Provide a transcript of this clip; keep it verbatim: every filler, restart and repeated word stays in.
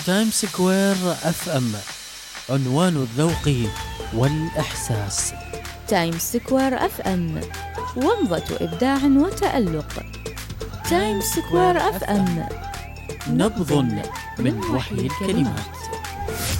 تايم سكوير اف ام، عنوان الذوق والإحساس. تايم سكوير اف ام، ومضة إبداع وتألق. تايم سكوير اف ام، نبض من وحي الكلمات.